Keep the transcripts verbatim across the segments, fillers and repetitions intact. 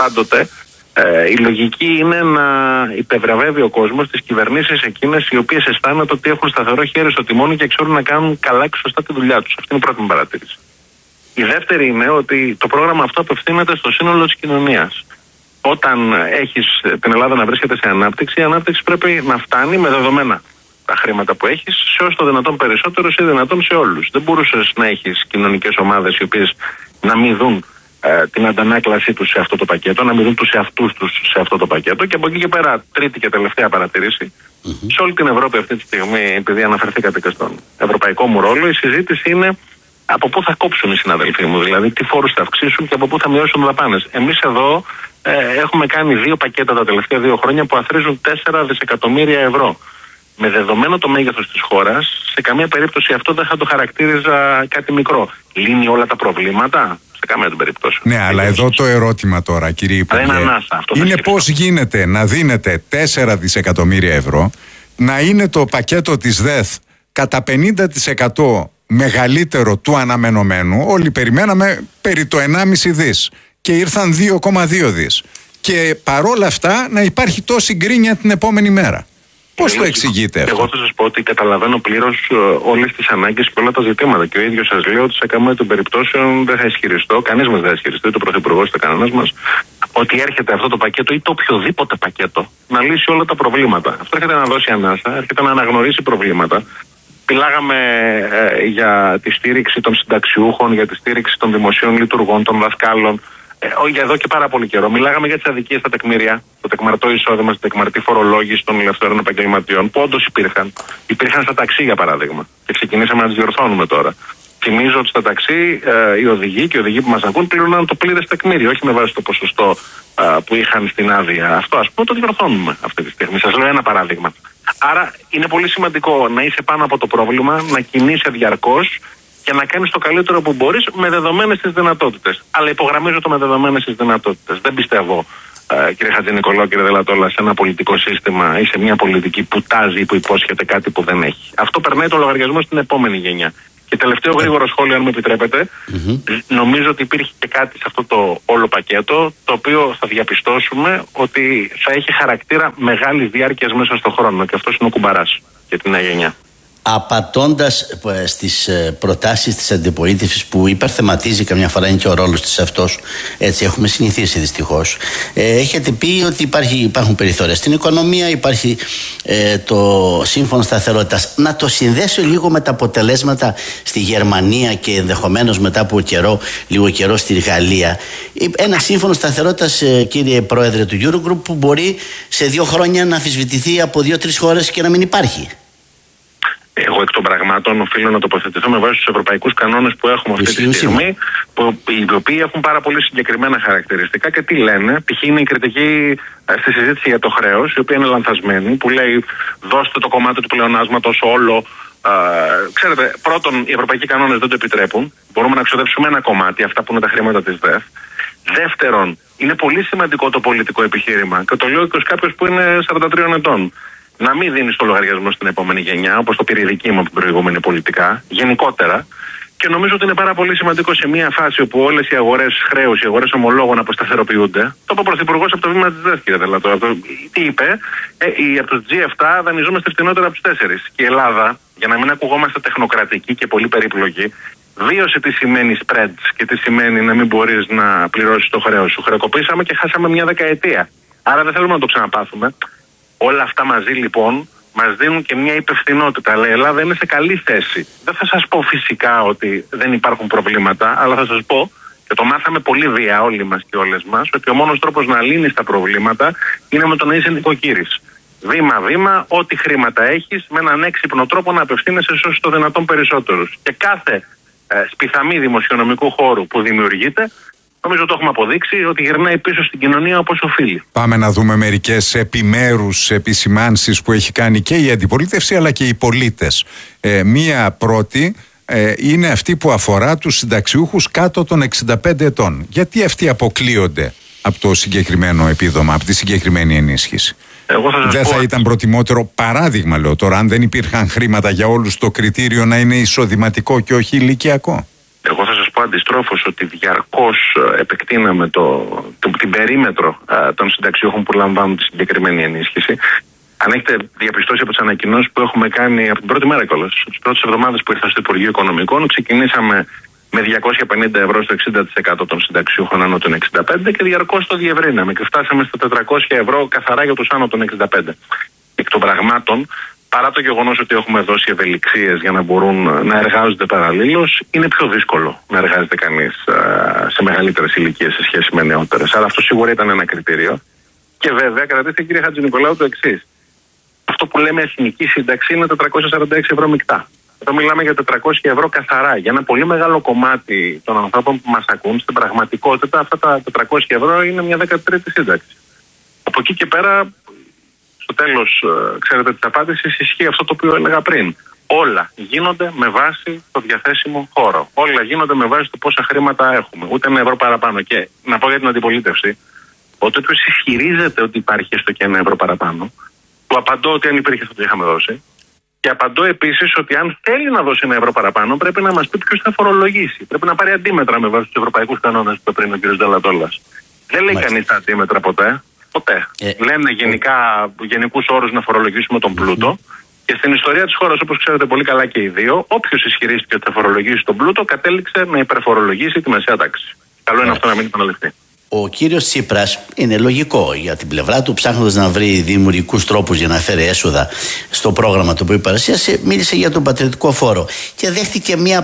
πάντοτε ε, η λογική είναι να υπευραβεύει ο κόσμος τις κυβερνήσεις εκείνες οι οποίες αισθάνονται ότι έχουν σταθερό χέρι στο τιμόνι και ξέρουν να κάνουν καλά και σωστά τη δουλειά τους. Αυτή είναι η πρώτη μου παρατήρηση. Η δεύτερη είναι ότι το πρόγραμμα αυτό απευθύνεται στο σύνολο της κοινωνίας. Όταν έχεις την Ελλάδα να βρίσκεται σε ανάπτυξη, η ανάπτυξη πρέπει να φτάνει με δεδομένα τα χρήματα που έχεις σε όσο το δυνατόν περισσότερους ή δυνατόν σε όλους. Δεν μπορούσες να έχεις κοινωνικές ομάδες οι οποίες να μην δουν ε, την αντανάκλασή τους σε αυτό το πακέτο, να μην δουν τους εαυτούς τους σε αυτό το πακέτο. Και από εκεί και πέρα, τρίτη και τελευταία παρατήρηση, mm-hmm. σε όλη την Ευρώπη αυτή τη στιγμή, επειδή αναφερθήκατε και στον ευρωπαϊκό μου ρόλο, η συζήτηση είναι από πού θα κόψουν οι συναδελφοί μου, δηλαδή τι φόρους θα αυξήσουν και από πού θα μειώσουν δαπάνες. Εμείς εδώ ε, έχουμε κάνει δύο πακέτα τα τελευταία δύο χρόνια που αθροίζουν τέσσερα δισεκατομμύρια ευρώ. Με δεδομένο το μέγεθος της χώρας, σε καμία περίπτωση αυτό δεν θα το χαρακτήριζα κάτι μικρό. Λύνει όλα τα προβλήματα, σε καμία των περιπτώσεων. Ναι, αλλά εδώ το ερώτημα τώρα, κύριε Υπουργέ, είναι, ανάσα, είναι πώς γίνεται να δίνετε τέσσερα δισεκατομμύρια ευρώ, να είναι το πακέτο της ΔΕΘ κατά πενήντα τοις εκατό μεγαλύτερο του αναμενωμένου. Όλοι περιμέναμε περί το ενάμιση δις και ήρθαν δύο κόμμα δύο δις. Και παρόλα αυτά να υπάρχει τόση γκρίνια την επόμενη μέρα. Πώς το εξηγείτε αυτό? Εγώ θα σας πω ότι καταλαβαίνω πλήρως όλες τις ανάγκες και όλα τα ζητήματα. Και ο ίδιος σας λέω ότι σε καμία των περιπτώσεων δεν θα ισχυριστώ, κανείς μας δεν θα ισχυριστεί, ούτε ο Πρωθυπουργός ούτε κανένας μας, ότι έρχεται αυτό το πακέτο ή το οποιοδήποτε πακέτο να λύσει όλα τα προβλήματα. Αυτό έρχεται να δώσει ανάσα, έρχεται να αναγνωρίσει προβλήματα. Μιλάγαμε ε, για τη στήριξη των συνταξιούχων, για τη στήριξη των δημοσίων λειτουργών, των δασκάλων. Ε, για εδώ και πάρα πολύ καιρό. Μιλάγαμε για τις αδικίες στα τεκμήρια, το τεκμαρτό εισόδημα, τη τεκμαρτή φορολόγηση των ελευθερών επαγγελματιών, που όντως υπήρχαν. Υπήρχαν στα ταξί, για παράδειγμα. Και ξεκινήσαμε να τις διορθώνουμε τώρα. Θυμίζω ότι στα ταξί ε, οι οδηγοί και οι οδηγοί που μας ακούν πλήρωναν το πλήρες τεκμήριο, όχι με βάση το ποσοστό ε, που είχαν στην άδεια. Αυτό, ας πούμε, το διορθώνουμε αυτή τη στιγμή. Σας λέω ένα παράδειγμα. Άρα είναι πολύ σημαντικό να είσαι πάνω από το πρόβλημα, να κινείσαι διαρκώς και να κάνεις το καλύτερο που μπορείς με δεδομένες τις δυνατότητες. Αλλά υπογραμμίζω το με δεδομένες τις δυνατότητες. Δεν πιστεύω, ε, κύριε Χατζηνικολάου, κύριε Δελατόλα, σε ένα πολιτικό σύστημα ή σε μια πολιτική που τάζει ή που υπόσχεται κάτι που δεν έχει. Αυτό περνάει το λογαριασμό στην επόμενη γενιά. Και τελευταίο γρήγορο σχόλιο, αν μου επιτρέπετε, mm-hmm. νομίζω ότι υπήρχε και κάτι σε αυτό το όλο πακέτο, το οποίο θα διαπιστώσουμε ότι θα έχει χαρακτήρα μεγάλης διάρκειας μέσα στον χρόνο. Και αυτός είναι ο κουμπαράς για την νέα γενιά. Απατώντας στις προτάσεις της αντιπολίτευσης που υπερθεματίζει καμιά φορά, είναι και ο ρόλος της αυτός, έτσι έχουμε συνηθίσει δυστυχώς, ε, έχετε πει ότι υπάρχει, υπάρχουν περιθώρια στην οικονομία, υπάρχει ε, το σύμφωνο σταθερότητας. Να το συνδέσω λίγο με τα αποτελέσματα στη Γερμανία και ενδεχομένως μετά από καιρό, λίγο καιρό στη Γαλλία. Ένα σύμφωνο σταθερότητας, ε, κύριε Πρόεδρε του Eurogroup, που μπορεί σε δύο χρόνια να αμφισβητηθεί από δύο-τρεις χώρες και να μην υπάρχει. Εγώ εκ των πραγμάτων οφείλω να τοποθετηθώ με βάση τους ευρωπαϊκούς κανόνες που έχουμε αυτή τη στιγμή, που, οι οποίοι έχουν πάρα πολύ συγκεκριμένα χαρακτηριστικά. Και τι λένε? Π.χ. είναι η κριτική στη συζήτηση για το χρέος, η οποία είναι λανθασμένη, που λέει δώστε το κομμάτι του πλεονάσματος όλο. Α, ξέρετε, πρώτον, οι ευρωπαϊκοί κανόνες δεν το επιτρέπουν. Μπορούμε να ξοδέψουμε ένα κομμάτι, αυτά που είναι τα χρήματα της ΔΕΦ. Δεύτερον, είναι πολύ σημαντικό το πολιτικό επιχείρημα. Και το λέω και ως κάποιος που είναι σαράντα τριών ετών. Να μην δίνει το λογαριασμό στην επόμενη γενιά, όπως το πήρε η δική μου από την προηγούμενη πολιτικά, γενικότερα. Και νομίζω ότι είναι πάρα πολύ σημαντικό σε μια φάση όπου όλες οι αγορές χρέους, οι αγορές ομολόγων αποσταθεροποιούνται. Το είπε ο Πρωθυπουργός από το βήμα της ΔΕΘ, κύριε Δελατό. Τι είπε? Ε, οι, από τους τζι επτά δανειζόμαστε φτηνότερα από τους τέσσερις. Και η Ελλάδα, για να μην ακουγόμαστε τεχνοκρατικοί και πολύ περίπλοκοι, βίωσε τι σημαίνει spreads και τι σημαίνει να μην μπορείς να πληρώσεις το χρέος σου. Χρεοκοπήσαμε και χάσαμε μια δεκαετία. Άρα δεν θέλουμε να το ξαναπάθουμε. Όλα αυτά μαζί λοιπόν μας δίνουν και μια υπευθυνότητα. Αλλά η Ελλάδα είναι σε καλή θέση. Δεν θα σας πω φυσικά ότι δεν υπάρχουν προβλήματα, αλλά θα σας πω, και το μάθαμε πολύ βία όλοι μας και όλες μας, ότι ο μόνος τρόπος να λύνεις τα προβλήματα είναι με το να είσαι νοικοκύρης. Βήμα-βήμα, ό,τι χρήματα έχεις, με έναν έξυπνο τρόπο να απευθύνεσαι σε όσο το δυνατόν περισσότερους. Και κάθε ε, σπιθαμή δημοσιονομικού χώρου που δημιουργείται, νομίζω το έχουμε αποδείξει ότι γυρνάει πίσω στην κοινωνία όπως οφείλει. Πάμε να δούμε μερικές επιμέρους επισημάνσεις που έχει κάνει και η αντιπολίτευση αλλά και οι πολίτες. Ε, μία πρώτη ε, είναι αυτή που αφορά τους συνταξιούχους κάτω των εξήντα πέντε ετών. Γιατί αυτοί αποκλείονται από το συγκεκριμένο επίδομα, από τη συγκεκριμένη ενίσχυση? Εγώ θα σας δεν πω... θα ήταν προτιμότερο, παράδειγμα λέω τώρα, αν δεν υπήρχαν χρήματα για όλους, το κριτήριο να είναι εισοδηματικό και όχι ηλικιακό? Εγώ θα σας πω αντιστρόφως ότι διαρκώς επεκτείναμε το, την περίμετρο α, των συνταξιούχων που λαμβάνουν τη συγκεκριμένη ενίσχυση. Αν έχετε διαπιστώσει από τις ανακοινώσεις που έχουμε κάνει από την πρώτη μέρα κιόλας, τις πρώτες εβδομάδες που ήρθα στο Υπουργείο Οικονομικών, ξεκινήσαμε με διακόσια πενήντα ευρώ στο εξήντα τοις εκατό των συνταξιούχων άνω των εξήντα πέντε και διαρκώς το διευρύναμε και φτάσαμε στα τετρακόσια ευρώ καθαρά για τους άνω των εξήντα πέντε. Εκ των πραγμάτων, παρά το γεγονός ότι έχουμε δώσει ευελιξίες για να μπορούν να εργάζονται παραλλήλως, είναι πιο δύσκολο να εργάζεται κανείς σε μεγαλύτερες ηλικίες σε σχέση με νεότερες. Άρα αυτό σίγουρα ήταν ένα κριτήριο. Και βέβαια, κρατήστε κύριε Χατζηνικολάου το εξής. Αυτό που λέμε εθνική σύνταξη είναι τετρακόσια σαράντα έξι ευρώ μεικτά. Εδώ μιλάμε για τετρακόσια ευρώ καθαρά. Για ένα πολύ μεγάλο κομμάτι των ανθρώπων που μας ακούν, στην πραγματικότητα αυτά τα τετρακόσια ευρώ είναι μια δεκατρίτη σύνταξη. Από εκεί και πέρα, στο τέλος, ξέρετε, της απάντησης ισχύει αυτό το οποίο έλεγα πριν. Όλα γίνονται με βάση το διαθέσιμο χώρο. Όλα γίνονται με βάση το πόσα χρήματα έχουμε. Ούτε ένα ευρώ παραπάνω. Και να πω για την αντιπολίτευση, ότι όποιος ισχυρίζεται ότι υπάρχει έστω και ένα ευρώ παραπάνω, του απαντώ ότι αν υπήρχε θα το είχαμε δώσει. Και απαντώ επίσης ότι αν θέλει να δώσει ένα ευρώ παραπάνω, πρέπει να μας πει ποιος θα φορολογήσει. Πρέπει να πάρει αντίμετρα με βάση τους ευρωπαϊκούς κανόνες που είπε πριν ο κ. Νταλατόλας. Δεν λέει κανείς τα αντίμετρα ποτέ. Ποτέ. Ε, Λένε γενικά, γενικούς όρους να φορολογήσουμε τον πλούτο. Mm-hmm. Και στην ιστορία της χώρας, όπως ξέρετε πολύ καλά και οι δύο, όποιος ισχυρίστηκε ότι θα φορολογήσει τον πλούτο, κατέληξε να υπερφορολογήσει τη μεσαία τάξη. Καλό είναι yeah. αυτό να μην επαναληφθεί. Ο κύριος Τσίπρας, είναι λογικό για την πλευρά του, ψάχνοντας να βρει δημιουργικούς τρόπους για να φέρει έσοδα στο πρόγραμμα το οποίο παρουσίασε, μίλησε για τον πατριωτικό φόρο και δέχτηκε μια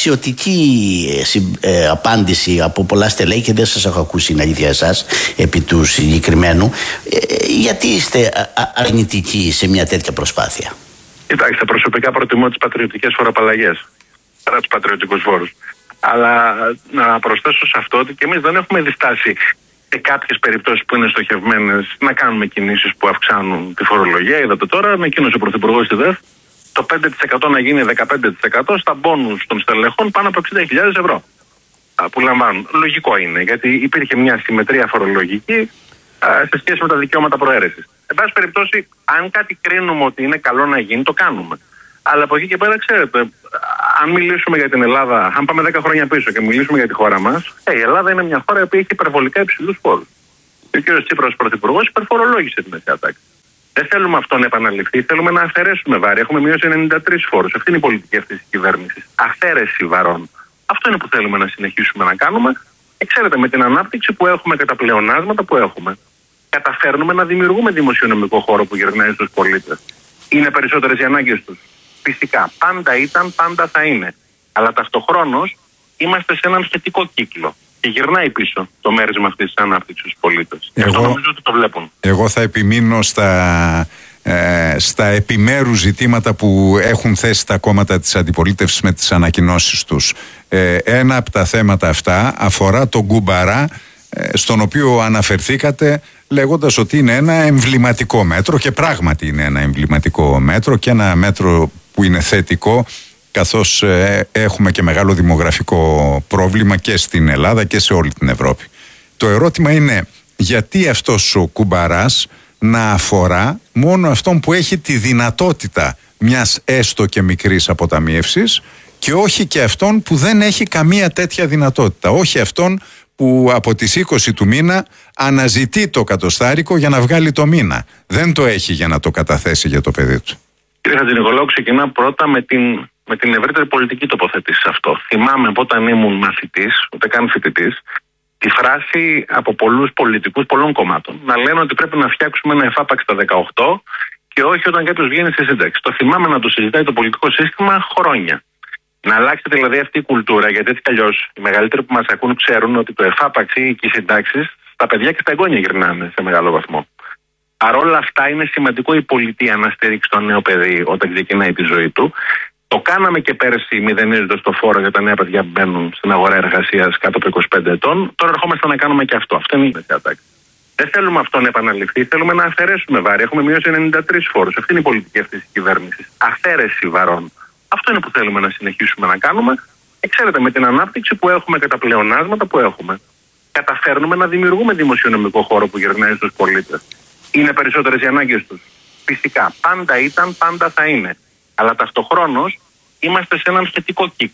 παξιωτική ε, ε, απάντηση από πολλά στελέχη και δεν σας έχω ακούσει την αλήθεια εσάς επί του συγκεκριμένου. Ε, γιατί είστε αρνητικοί σε μια τέτοια προσπάθεια? Κοιτάξτε, προσωπικά προτιμώ τις πατριωτικές φοροαπαλλαγές παρά τους πατριωτικούς φόρους. Αλλά να προσθέσω σε αυτό ότι και εμείς δεν έχουμε διστάσει σε κάποιες περιπτώσεις που είναι στοχευμένες να κάνουμε κινήσεις που αυξάνουν τη φορολογία. Είδατε τώρα, με εκείνος ο Πρωθυπουργός στη ΔΕΦ, το πέντε τοις εκατό να γίνει δεκαπέντε τοις εκατό στα μπόνους των στελεχών πάνω από εξήντα χιλιάδες ευρώ που λαμβάνουν. Λογικό είναι, γιατί υπήρχε μια συμμετρία φορολογική σε σχέση με τα δικαιώματα προαίρεσης. Εν πάση περιπτώσει, αν κάτι κρίνουμε ότι είναι καλό να γίνει, το κάνουμε. Αλλά από εκεί και πέρα, ξέρετε, αν μιλήσουμε για την Ελλάδα, αν πάμε δέκα χρόνια πίσω και μιλήσουμε για τη χώρα μας, ε, η Ελλάδα είναι μια χώρα που έχει υπερβολικά υψηλούς φόρους. Ο κ. Τσίπρας, πρωθυπουργός, υπερφορολόγησε τη μεσαία τάξη. Δεν θέλουμε αυτό να επαναληφθεί, θέλουμε να αφαιρέσουμε βάρη. Έχουμε μειώσει ενενήντα τρεις φόρους. Αυτή είναι η πολιτική αυτή τη κυβέρνηση. Αφαίρεση βαρών. Αυτό είναι που θέλουμε να συνεχίσουμε να κάνουμε. Και ξέρετε, με την ανάπτυξη που έχουμε και τα πλεονάσματα που έχουμε, καταφέρνουμε να δημιουργούμε δημοσιονομικό χώρο που γυρνάει στους πολίτες. Είναι περισσότερες οι ανάγκες τους? Φυσικά. Πάντα ήταν, πάντα θα είναι. Αλλά ταυτοχρόνως είμαστε σε έναν θετικό κύκλο. Και γυρνάει πίσω το μέρισμα αυτής της ανάπτυξης στους πολίτες. Εγώ, αυτό νομίζω ότι το βλέπουν. Εγώ θα επιμείνω στα, ε, στα επιμέρους ζητήματα που έχουν θέσει τα κόμματα της αντιπολίτευσης με τις ανακοινώσεις τους. Ε, ένα από τα θέματα αυτά αφορά τον Κουμπαρά, ε, στον οποίο αναφερθήκατε λέγοντας ότι είναι ένα εμβληματικό μέτρο, και πράγματι είναι ένα εμβληματικό μέτρο και ένα μέτρο που είναι θετικό, καθώς ε, έχουμε και μεγάλο δημογραφικό πρόβλημα και στην Ελλάδα και σε όλη την Ευρώπη. Το ερώτημα είναι γιατί αυτός ο Κουμπαράς να αφορά μόνο αυτόν που έχει τη δυνατότητα μιας έστω και μικρής αποταμίευσης και όχι και αυτόν που δεν έχει καμία τέτοια δυνατότητα, όχι αυτόν που από τις είκοσι του μήνα αναζητεί το κατοστάρικο για να βγάλει το μήνα. Δεν το έχει για να το καταθέσει για το παιδί του. Κύριε Χατζηνικολάου, ξεκινά πρώτα με την, με την ευρύτερη πολιτική τοποθέτηση σε αυτό. Θυμάμαι από όταν ήμουν μαθητής, ούτε καν φοιτητής, τη φράση από πολλούς πολιτικούς πολλών κομμάτων να λένε ότι πρέπει να φτιάξουμε ένα εφάπαξ στα δεκαοκτώ και όχι όταν κάποιος βγαίνει στη σύνταξη. Το θυμάμαι να το συζητάει το πολιτικό σύστημα χρόνια. Να αλλάξετε δηλαδή αυτή η κουλτούρα, γιατί έτσι κι αλλιώς οι μεγαλύτεροι που μας ακούν ξέρουν ότι το εφάπαξ ή οι συντάξεις στα παιδιά και στα εγγόνια γυρνάνε σε μεγάλο βαθμό. Παρ' όλα αυτά, είναι σημαντικό η πολιτεία να στηρίξει το νέο παιδί όταν ξεκινάει τη ζωή του. Το κάναμε και πέρσι, μηδενίζοντας το φόρο για τα νέα παιδιά που μπαίνουν στην αγορά εργασίας κάτω από είκοσι πέντε ετών. Τώρα ερχόμαστε να κάνουμε και αυτό. Αυτό είναι η μεσαία τάξη. Δεν θέλουμε αυτό να επαναληφθεί, θέλουμε να αφαιρέσουμε βάρη. Έχουμε μειώσει ενενήντα τρεις φόρους. Αυτή είναι η πολιτική αυτή τη κυβέρνηση. Αφαίρεση βαρών. Αυτό είναι που θέλουμε να συνεχίσουμε να κάνουμε. Και ξέρετε, με την ανάπτυξη που έχουμε και τα πλεονάσματα που έχουμε, καταφέρνουμε να δημιουργούμε δημοσιονομικό χώρο που γυρνάει στους πολίτες. Είναι περισσότερες οι ανάγκες τους? Φυσικά. Πάντα ήταν, πάντα θα είναι. Αλλά ταυτοχρόνως είμαστε σε έναν θετικό κύκλο.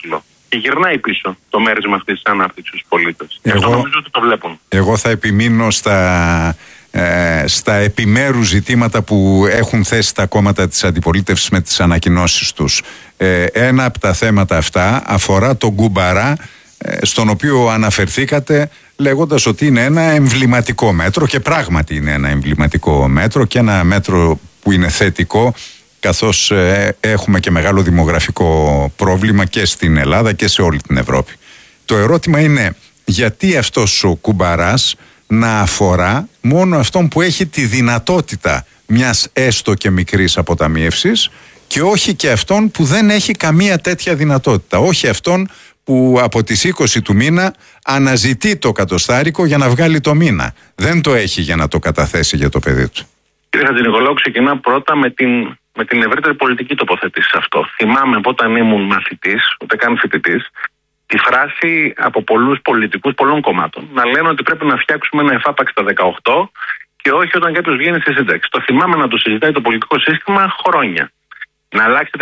και γυρνάει πίσω το μέρισμα αυτής της ανάπτυξης στους πολίτες. Εγώ, αυτό νομίζω ότι το βλέπουν. Εγώ θα επιμείνω στα, ε, στα επιμέρους ζητήματα που έχουν θέσει τα κόμματα της αντιπολίτευσης με τις ανακοινώσεις τους. Ε, ένα από τα θέματα αυτά αφορά τον Κουμπαρά, ε, στον οποίο αναφερθήκατε λέγοντας ότι είναι ένα εμβληματικό μέτρο, και πράγματι είναι ένα εμβληματικό μέτρο και ένα μέτρο που είναι θετικό, καθώς ε, έχουμε και μεγάλο δημογραφικό πρόβλημα και στην Ελλάδα και σε όλη την Ευρώπη. Το ερώτημα είναι γιατί αυτός ο Κουμπαράς να αφορά μόνο αυτόν που έχει τη δυνατότητα μιας έστω και μικρής αποταμίευσης και όχι και αυτόν που δεν έχει καμία τέτοια δυνατότητα. Όχι αυτόν που από τις είκοσι του μήνα αναζητεί το κατοστάρικο για να βγάλει το μήνα. Δεν το έχει για να το καταθέσει για το παιδί του. Κύριε Χατζηνικολάου, ξεκινά πρώτα με την, με την ευρύτερη πολιτική τοποθέτηση σε αυτό. Θυμάμαι από όταν ήμουν μαθητής, ούτε καν φοιτητής, τη φράση από πολλούς πολιτικούς πολλών κομμάτων να λένε ότι πρέπει να φτιάξουμε ένα εφάπαξ στα δεκαοκτώ και όχι όταν κάποιος βγαίνει στη σύνταξη. Το θυμάμαι να το συζητάει το πολιτικό σύστημα χρόνια. Να αλλάξει